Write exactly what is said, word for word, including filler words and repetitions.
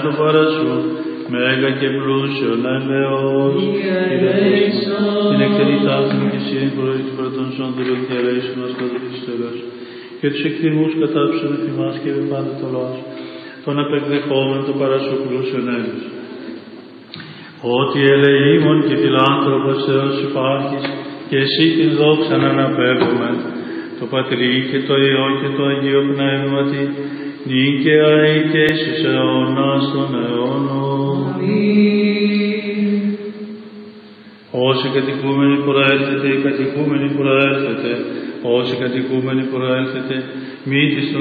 Το παρασού, μέγα και πλούσιο να ελέος, την εκτελειτάθην και σύμφωνα της πρωτών σώντηρων και ελέησον μας κατά της τελός, και τους εκτιμούς κατάψουν εφημάς και πάντα το λόγος, τον απεκδεχόμενον το παρασού πλούσιον έλεος. Ότι ελεήμων και φιλάνθρωπος Θεός υπάρχεις, και εσύ την δόξα να αναπέμπουμε, το Πατρί και το Υιό και το Αγίο Πνεύματι, νίκαια ή και εις αιώνας των αιώνων. Αμήν. Όσοι κατοικούμενοι προέρχεται, οι κατοικούμενοι προέρχεται, όσοι κατοικούμενοι προέρχεται, μη της των